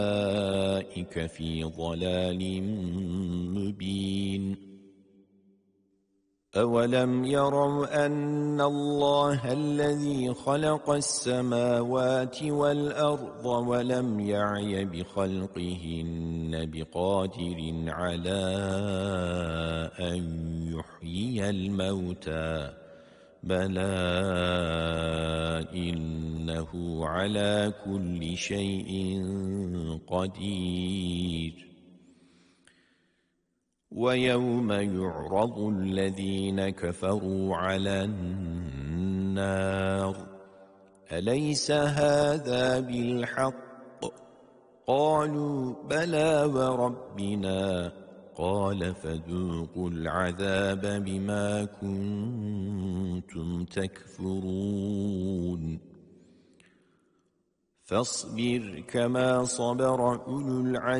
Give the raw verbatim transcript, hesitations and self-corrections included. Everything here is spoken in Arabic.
أولئك في ضلال مبين أولم يروا أن الله الذي خلق السماوات والأرض ولم يعي بخلقهن بقادر على أن يحيي الموتى بلى إنه على كل شيء قدير ويوم يعرض الذين كفروا على النار أليس هذا بالحق قالوا بلى وربنا قال فذوقوا العذاب بما كنتم تكفرون فاصبر كما صبر أولو العزم